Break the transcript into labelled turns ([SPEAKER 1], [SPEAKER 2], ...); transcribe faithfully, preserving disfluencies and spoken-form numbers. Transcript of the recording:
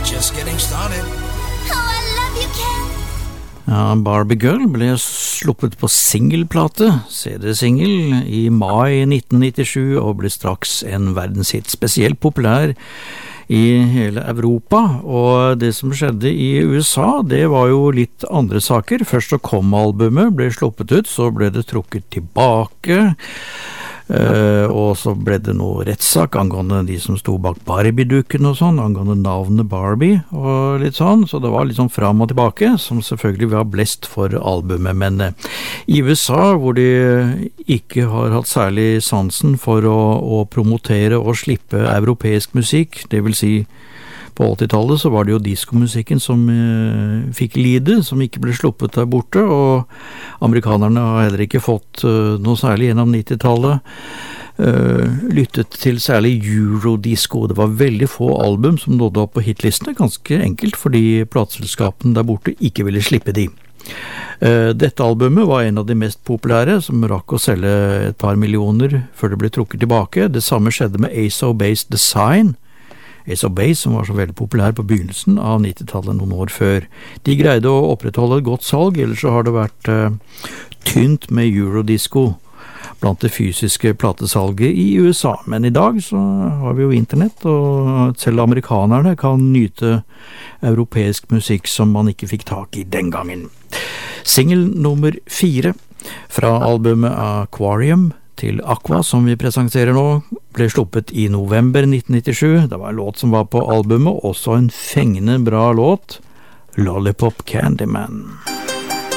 [SPEAKER 1] just getting started.
[SPEAKER 2] Oh, I love you, Ken.
[SPEAKER 3] Ja, Barbie Girl ble sluppet på singelplate, C D-singel, i mai nitten nittisju og ble straks en verdenshit, spesielt populær i hele Europa. Og det som skjedde i U S A, det var jo litt andre saker. Først så kom albumet, ble sluppet ut, så ble det trukket tilbake. Uh, og så ble det noe rettssak angående de som sto bak Barbie-dukken og sånn, angående navnet Barbie og litt sånn, så det var litt sånn fram og tilbake, som selvfølgelig var blest for albumet. Men uh, i U S A, hvor de ikke har hatt særlig sansen for å, å promotere og slippe europeisk musikk, det vil si på åttitallet så var det jo diskomusikken som eh, fikk lide, som ikke ble sluppet der borte, og amerikanerne har heller ikke fått eh, noe særlig gjennom nittitallet eh, lyttet til særlig eurodisco. Det var veldig få album som nådde opp på hitlistene, ganske enkelt fordi plateselskapene der borte ikke ville slippe de. Uh, dette albumet var en av de mest populære, som rakk å selge et par millioner før det ble trukket tilbake. Det samme skjedde med Ace of Base Design, Ace of Base, som var så veldig populær på begynnelsen av nittitallet noen år før. De greide å opprettholde et godt salg, ellers så har det vært uh, tynt med eurodisco blant det fysiske platesalget i U S A. Men i dag så har vi jo internett, og selv amerikanerne kan nyte europeisk musikk som man ikke fikk tak i den gangen. Singel nummer fire fra albumet Aquarium til Aqua, som vi presenterer nå, ble sluppet i november nitten nittisju. Det var en låt som var på albumet, også en fengende bra låt, Lollipop Candyman.